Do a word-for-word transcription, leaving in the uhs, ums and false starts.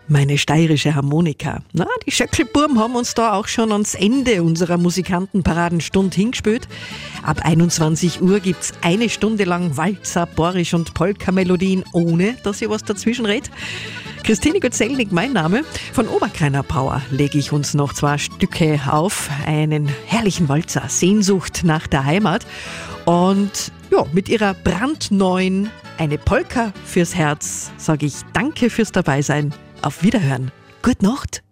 Meine steirische Harmonika. Na, die Schöckelburm haben uns da auch schon ans Ende unserer Musikantenparadenstunde hingespielt. Ab einundzwanzig Uhr gibt's eine Stunde lang Walzer, Borisch und Polka-Melodien, ohne dass ihr was dazwischen redet. Christine Götzelnig, mein Name. Von Oberkreiner Power lege ich uns noch zwei Stücke auf. Einen herrlichen Walzer, Sehnsucht nach der Heimat. Und ja, mit ihrer brandneuen Eine Polka fürs Herz sage ich danke fürs Dabeisein. Auf Wiederhören. Gute Nacht.